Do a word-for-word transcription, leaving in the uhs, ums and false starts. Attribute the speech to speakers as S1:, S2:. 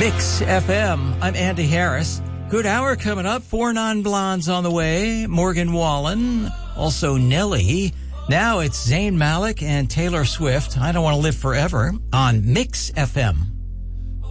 S1: Mix F M. I'm Andy Harris. Good hour coming up. Four non-blondes on the way. Morgan Wallen. Also Nelly. Now it's Zayn Malik and Taylor Swift. I Don't Want to Live Forever on Mix F M.